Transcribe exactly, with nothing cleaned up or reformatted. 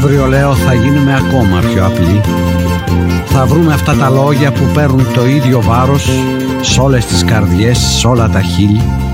Αύριο, λέω, θα γίνουμε ακόμα πιο απλοί. Θα βρούμε αυτά τα λόγια που παίρνουν το ίδιο βάρος σ' όλες τις καρδιές, σ' όλα τα χείλη.